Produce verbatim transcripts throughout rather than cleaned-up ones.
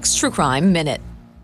next True Crime Minute.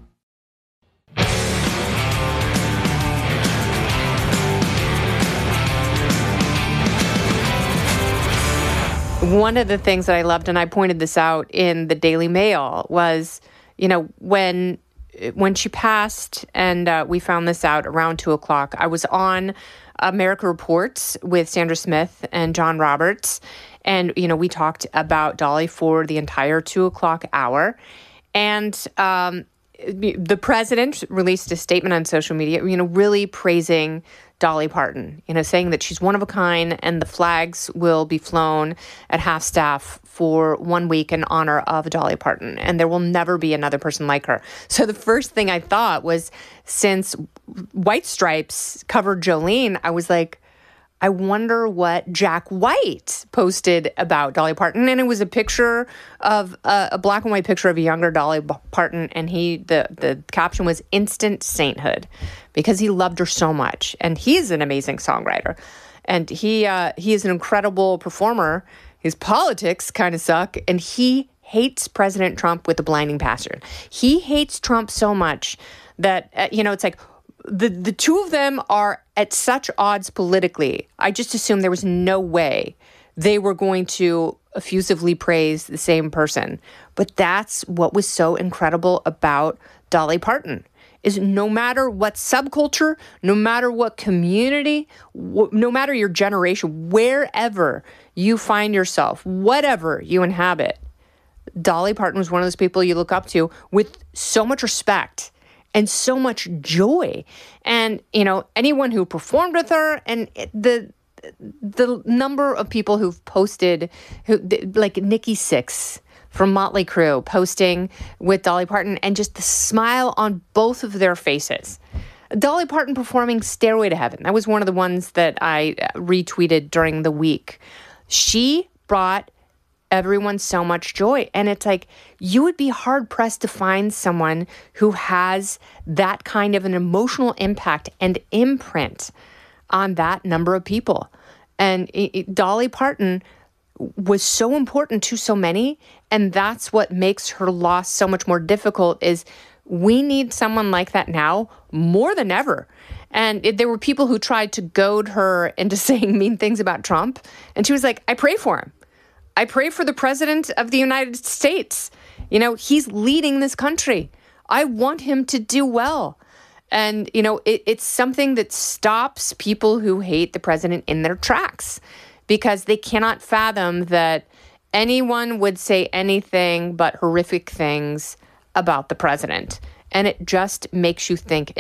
One of the things that I loved, and I pointed this out in the Daily Mail, was, you know, when when she passed, and uh, we found this out around two o'clock, I was on America Reports with Sandra Smith and John Roberts, and, you know, we talked about Dolly for the entire two o'clock hour. And um, the president released a statement on social media, you know, really praising Dolly Parton, you know, saying that she's one of a kind and the flags will be flown at half-staff for one week in honor of Dolly Parton, and there will never be another person like her. So the first thing I thought was, since White Stripes covered Jolene, I was like, I wonder what Jack White posted about Dolly Parton. And it was a picture of uh, a black and white picture of a younger Dolly Parton. And he, the, the caption was instant sainthood, because he loved her so much. And he's an amazing songwriter. And he, uh, he is an incredible performer. His politics kind of suck. And he hates President Trump with a blinding passion. He hates Trump so much that, uh, you know, it's like, The the two of them are at such odds politically. I just assumed there was no way they were going to effusively praise the same person. But that's what was so incredible about Dolly Parton, is no matter what subculture, no matter what community, wh- no matter your generation, wherever you find yourself, whatever you inhabit, Dolly Parton was one of those people you look up to with so much respect and so much joy. And, you know, anyone who performed with her, and the the number of people who've posted, who like Nikki Sixx from Motley Crue posting with Dolly Parton, and just the smile on both of their faces. Dolly Parton performing Stairway to Heaven. That was one of the ones that I retweeted during the week. She brought everyone so much joy. And it's like, you would be hard pressed to find someone who has that kind of an emotional impact and imprint on that number of people. And it, it, Dolly Parton was so important to so many. And that's what makes her loss so much more difficult, is we need someone like that now more than ever. And it, there were people who tried to goad her into saying mean things about Trump. And she was like, I pray for him. I pray for the president of the United States. You know, he's leading this country. I want him to do well. And, you know, it, it's something that stops people who hate the president in their tracks, because they cannot fathom that anyone would say anything but horrific things about the president. And it just makes you think